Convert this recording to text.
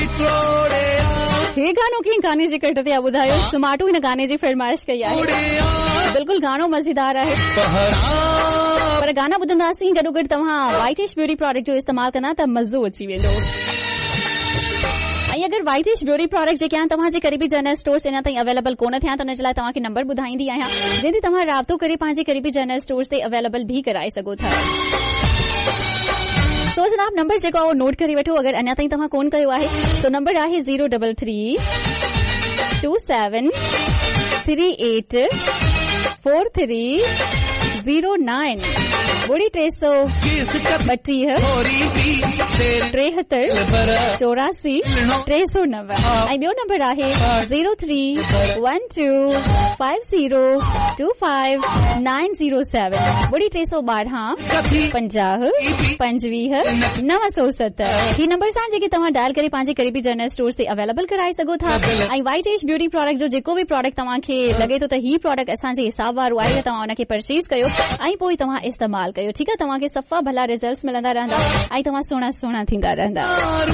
हे गानो कीअं गाने जे कट ते ॿुधायो सुमाटू हिन गाने जी फरमाइश कई आहे बिल्कुलु गानो मज़ेदार आहे पर गाना ॿुधंदासीं गॾोगॾु तव्हां वाइटिश ब्यूटी प्रोडक्ट जो इस्तेमालु कंदा त मज़ो अची वेंदो ऐं अगरि वाइटिश ब्यूटी प्रोडक्ट जेके आहिनि तव्हांजे क़रीबी जनरल स्टोर्स अञा ताईं अवेलेबल कोन थिया त हुन जे लाइ तव्हांखे नंबर ॿुधाईंदी आहियां जंहिं ते तव्हां राब्तो करे पंहिंजे क़रीबी जनरल स्टोर्स ते अवेलेबल भी कराए सघो था सो जनाब नंबर जेको आहे नोट करे वठो अगरि अञा ताईं तव्हां कोन कयो आहे सो नंबर आहे 03327384309 ॿुड़ी 332 309 ऐं ॿियो नंबर आहे 0312502597 ॿुड़ी 312 50 907 ही नंबर सां जेके तव्हां डायल करे पंहिंजे क़रीबी जनरल स्टोर्स ते अवेलेबल कराए सघो था ऐं वाइट एज ब्यूटी प्रोडक्ट जो जेको बि प्रोडक्ट तव्हांखे लॻे थो त ही प्रोडक्ट असांजे हिसाब वारो आहे त तव्हां हुनखे परचेज कयो ऐं पोइ तव्हां इस्तेमालु कयो ठीकु आहे तव्हांखे सफ़ा भला रिज़ल्ट्स मिलंदा रहंदा ऐं तव्हां सुहिणा थींदा रहंदा